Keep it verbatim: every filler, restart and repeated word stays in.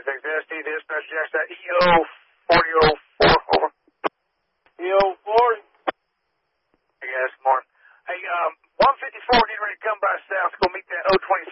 Texas S T, dispatch Jackson, E O forty oh four, over. E O forty. Hey guys, morning. Hey, um, one fifty-four getting ready to come by south. Go meet that O twenty